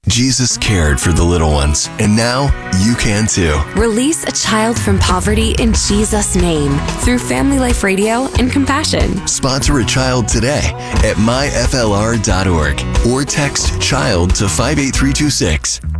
Jesus cared for the little ones, and now you can too. Release a child from poverty in Jesus' name through Family Life Radio and Compassion. Sponsor a child today at myflr.org or text CHILD to 58326.